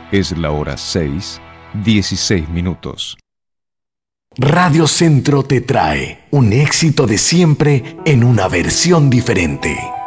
Es la hora 6:16. Radio Centro te trae un éxito de siempre en una versión diferente.